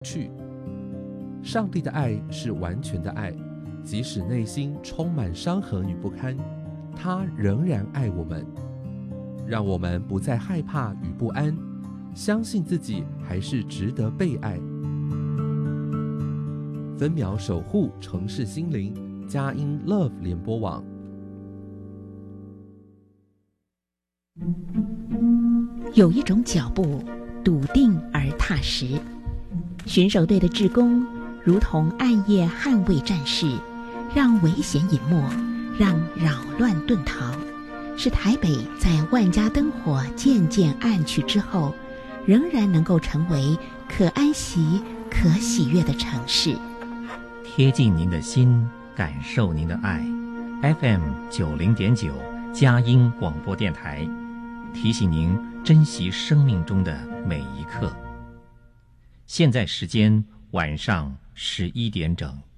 去。上帝的爱是完全的爱，即使内心充满伤痕与不堪，他仍然爱我们，让我们不再害怕与不安，相信自己还是值得被爱。分秒守护城市心灵，佳音 Love 联播网。 有一种脚步笃定而踏实，巡守队的志工如同暗夜捍卫战士，让危险隐没，让扰乱遁逃，使台北在万家灯火渐渐暗去之后，仍然能够成为可安息、可喜悦的城市。 贴近您的心，感受您的爱。FM 90.9佳音广播电台，提醒您珍惜生命中的每一刻。现在时间晚上11点整。